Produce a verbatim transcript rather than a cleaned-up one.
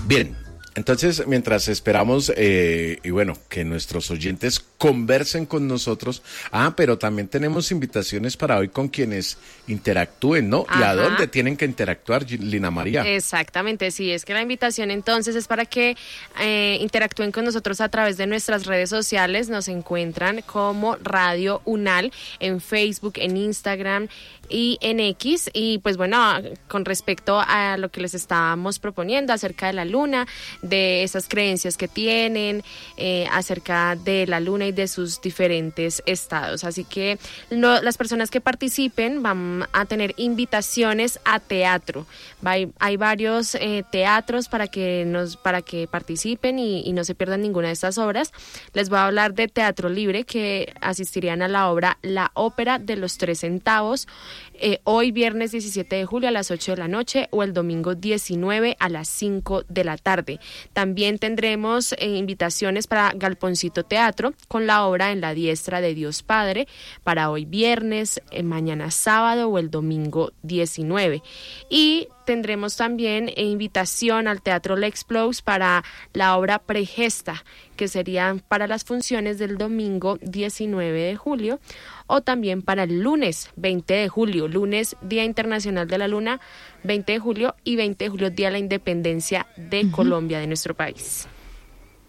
Bien. Entonces, mientras esperamos, eh, y bueno, que nuestros oyentes conversen con nosotros, ah, pero también tenemos invitaciones para hoy con quienes interactúen, ¿no? Ajá. ¿Y a dónde tienen que interactuar, Lina María? Exactamente, sí, es que la invitación entonces es para que eh, interactúen con nosotros a través de nuestras redes sociales. Nos encuentran como Radio Unal en Facebook, en Instagram y en X. Y pues bueno, con respecto a lo que les estábamos proponiendo acerca de la luna, de esas creencias que tienen, eh, acerca de la luna y de sus diferentes estados. Así que lo, las personas que participen van a tener invitaciones a teatro. Hay, hay varios eh, teatros para que nos para que participen y, y no se pierdan ninguna de estas obras. Les voy a hablar de Teatro Libre, que asistirían a la obra La Ópera de los Tres Centavos, eh, hoy viernes diecisiete de julio a las ocho de la noche o el domingo diecinueve a las cinco de la tarde. También tendremos eh, invitaciones para Galponcito Teatro con la obra En la Diestra de Dios Padre para hoy viernes, eh, mañana sábado o el domingo diecinueve. Y tendremos también eh, invitación al Teatro L'Explose para la obra Pregesta, que serían para las funciones del domingo diecinueve de julio o también para el lunes veinte de julio, lunes Día Internacional de la Luna, veinte de julio y veinte de julio Día de la Independencia de uh-huh. Colombia, de nuestro país.